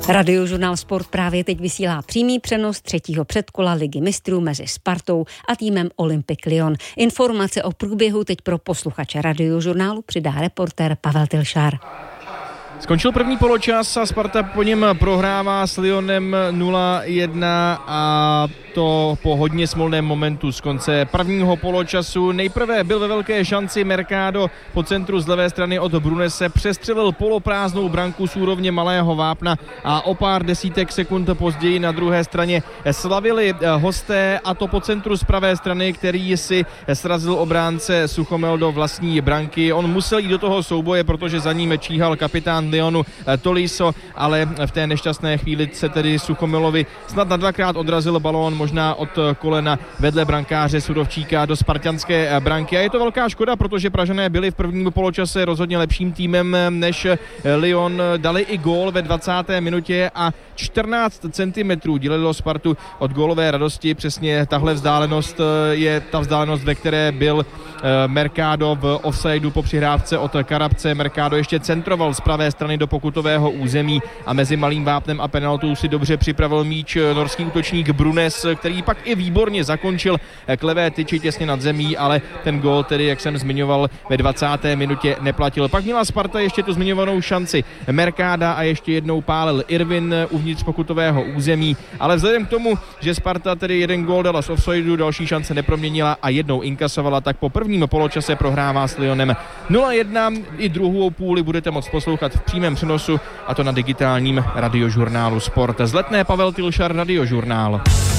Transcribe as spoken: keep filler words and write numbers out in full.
Radiožurnál Sport právě teď vysílá přímý přenos třetího předkola Ligy mistrů mezi Spartou a týmem Olympic Lyon. Informace o průběhu teď pro posluchače Radiožurnálu přidá reportér Pavel Tilšár. Skončil první poločas a Sparta po něm prohrává s Lyonem nula jedna a to po hodně smolném momentu z konce prvního poločasu. Nejprve byl ve velké šanci Mercado po centru z levé strany od Brunese, přestřelil poloprázdnou branku z úrovně malého vápna a o pár desítek sekund později na druhé straně slavili hosté, a to po centru z pravé strany, který si srazil obránce Suchomel do vlastní branky. On musel jít do toho souboje, protože za ním číhal kapitán Lyonu Tolisso, ale v té nešťastné chvíli se tedy Suchomelovi snad na dvakrát odrazil balón, možná od kolena vedle brankáře Sudovčíka do spartanské branky. A je to velká škoda, protože Pražané byli v prvním poločase rozhodně lepším týmem než Lyon. Dali i gól ve dvacáté minutě a čtrnáct centimetrů dělilo Spartu od gólové radosti. Přesně tahle vzdálenost je ta vzdálenost, ve které byl Mercado v offsideu po přihrávce od Karabce. Mercado ještě centroval z pravé strany do pokutového území a mezi malým vápnem a penaltou si dobře připravil míč norský útočník Brunes, který pak i výborně zakončil k levé tyči těsně nad zemí, ale ten gól tedy, jak jsem zmiňoval, ve dvacáté minutě neplatil. Pak měla Sparta ještě tu zmiňovanou šanci Mercada a ještě jednou pálil Irvin uvnitř pokutového území, ale vzhledem k tomu, že Sparta tedy jeden gól dala z offsideu, další šance neproměnila a jednou inkasovala, tak po prvním poločase prohrává s Lyonem nula jedna. I druhou půli budete moct poslouchat v přímém přenosu, a to na digitálním radiožurnálu Sport. Z Letné Pavel Tilšar, Radiožurnál.